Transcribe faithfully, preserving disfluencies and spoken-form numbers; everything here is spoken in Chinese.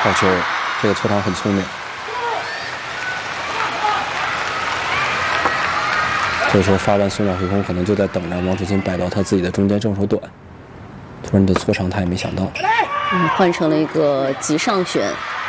好球，这个球场很聪明。这时候发完松鸟回空，可能就在等着王楚钦摆到他自己的中间正手短。突然的搓长，他也没想到。 嗯，换成了一个急上旋。